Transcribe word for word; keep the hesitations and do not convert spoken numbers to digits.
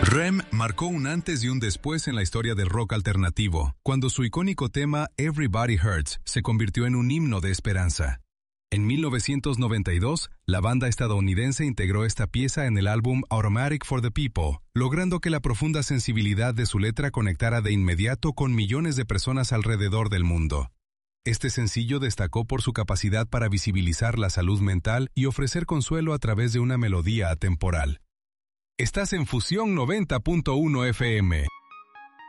R E M marcó un antes y un después en la historia del rock alternativo, cuando su icónico tema Everybody Hurts se convirtió en un himno de esperanza. En mil novecientos noventa y dos, la banda estadounidense integró esta pieza en el álbum Automatic for the People, logrando que la profunda sensibilidad de su letra conectara de inmediato con millones de personas alrededor del mundo. Este sencillo destacó por su capacidad para visibilizar la salud mental y ofrecer consuelo a través de una melodía atemporal. Estás en Fusión noventa punto uno F M.